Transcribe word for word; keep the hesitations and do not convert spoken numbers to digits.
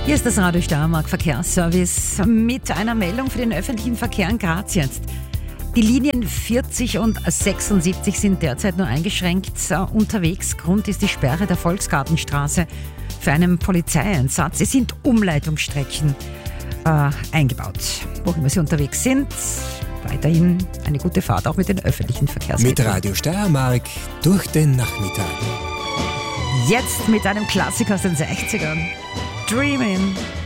Hier ist das Radio Steiermark Verkehrsservice mit einer Meldung für den öffentlichen Verkehr in Graz jetzt. Die Linien vierzig und sechsundsiebzig sind derzeit nur eingeschränkt unterwegs. Grund ist die Sperre der Volksgartenstraße für einen Polizeieinsatz. Es sind Umleitungsstrecken äh, eingebaut. Wo immer Sie unterwegs sind, weiterhin eine gute Fahrt auch mit den öffentlichen Verkehrsmitteln. Mit Radio Steiermark durch den Nachmittag. Jetzt mit einem Klassiker aus den sechzigern. Dreamin'.